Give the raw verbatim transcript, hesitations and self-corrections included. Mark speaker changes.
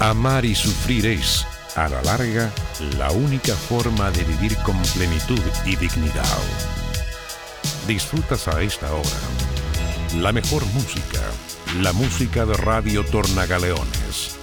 Speaker 1: Amar y sufrir es, a la larga, la única forma de vivir con plenitud y dignidad. Disfrutas a esta hora la mejor música, la música de Radio Tornagaleones.